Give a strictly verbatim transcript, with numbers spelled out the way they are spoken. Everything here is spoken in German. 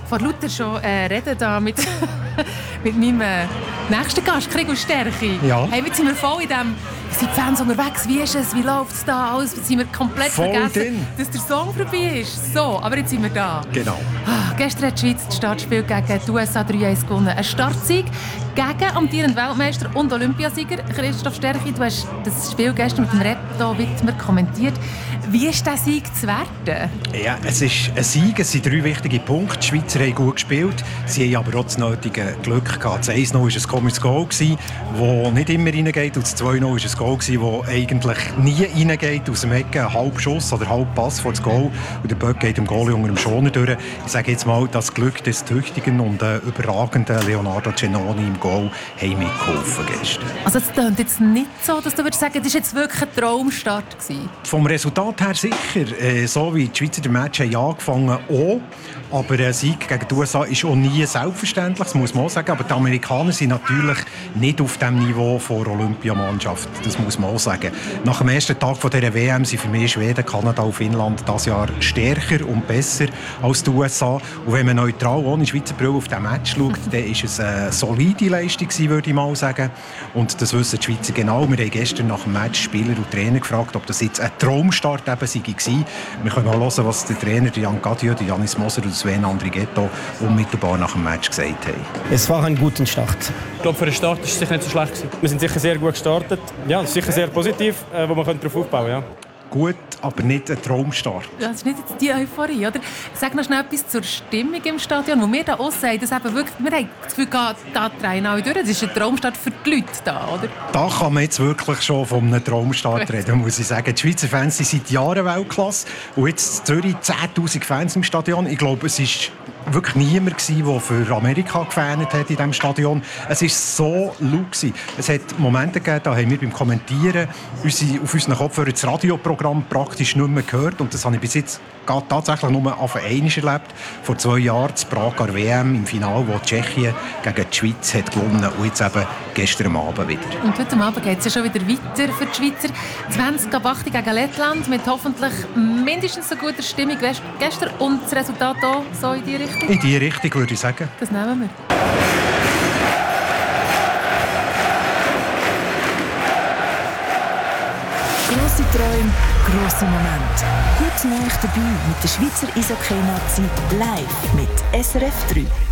vor lauter schon äh, reden da mit, mit meinem äh, nächsten Gast, Krieg und Stärke. Ja. Hey, jetzt sind wir voll in dem, sind die Fans unterwegs, wie ist es, wie läuft es da, alles, jetzt sind wir komplett voll vergessen, drin. dass der Song vorbei ist. So, aber jetzt sind wir da. Genau. Ah, gestern hat die Schweiz das Startspiel gegen die U S A drei eins gewonnen. Ein Startsieg gegen amtierenden Weltmeister und Olympiasieger Christoph Stärke. Du hast das Spiel gestern mit dem Reto Wittmer kommentiert. Wie ist dieser Sieg zu werten? Ja, es ist ein Sieg, es sind drei wichtige Punkte. Die Schweizer haben gut gespielt, sie haben aber auch das nötige Glück gehabt. Das eins null war ein komisches Goal, das nicht immer reingeht, und das zwei null war ein Goal, das eigentlich nie reingeht, aus dem Ecken, halb Schuss oder halb Pass vor das Goal, und der Böck geht dem Goal unter dem Schoner durch. Ich sage jetzt mal, das Glück des tüchtigen und äh, überragenden Leonardo Cenoni im Goal haben mitgeholfen gestern. Also es klingt jetzt nicht so, dass du würdest sagen, das war jetzt wirklich ein Traumstart gewesen. Vom Resultat her sicher. Äh, so wie die Schweizer den Match haben angefangen auch. Aber ein Sieg gegen die U S A ist auch nie selbstverständlich, das muss man auch sagen. Aber die Amerikaner sind natürlich nicht auf dem Niveau der Olympiamannschaft, das muss man auch sagen. Nach dem ersten Tag von dieser W M sind für mich Schweden, Kanada und Finnland dieses Jahr stärker und besser als die U S A. Und wenn man neutral ohne Schweizer Brille auf diesen Match schaut, dann ist es eine solide Leistung, würde ich mal sagen. Und das wissen die Schweizer genau. Wir haben gestern nach dem Match Spieler und Trainer gefragt, ob das jetzt ein Traumstart eben sei. Wir können mal hören, was der Trainer Jan Gadieu, Janis Moser und Sven Andrighetto unmittelbar nach dem Match gesagt haben. Es war ein guter Start. Ich glaube, für den Start war es sicher nicht so schlecht. Wir sind sicher sehr gut gestartet. Ja, das ist sicher sehr positiv, wo man darauf aufbauen kann. Ja. Gut, aber nicht ein Traumstart. Das ist nicht jetzt die Euphorie, oder? Sag noch schnell etwas zur Stimmung im Stadion, wo wir da auch sagen, dass eben wirklich, wir haben das Gefühl, da drehen alle durch. Das ist ein Traumstart für die Leute da, oder? Da kann man jetzt wirklich schon von einem Traumstart reden, muss ich sagen. Die Schweizer Fans sind seit Jahren Weltklasse. Und jetzt in Zürich zehntausend Fans im Stadion. Ich glaube, es ist wirklich niemand gewesen, der für Amerika gefähnet hat in diesem Stadion. Es war so laut. Es hat Momente gegeben, da haben wir beim Kommentieren unsere, auf unseren Kopfhörern das Radioprogramm praktisch nicht mehr gehört. Und das habe ich bis jetzt tatsächlich nur auf einmal erlebt. Vor zwei Jahren in Prager W M im Finale, wo Tschechien gegen die Schweiz hat gewonnen. Und jetzt eben gestern Abend wieder. Und heute Abend geht es ja schon wieder weiter für die Schweizer. zwanzig ab acht gegen Lettland mit hoffentlich mindestens so guter Stimmung wie gestern. Und das Resultat auch so in die Richtung? In die Richtung, würde ich sagen. Das nehmen wir. Grosse Träume, grosse Momente. Heute Nacht dabei mit der Schweizer Eishockey-Nazi live mit S R F drei.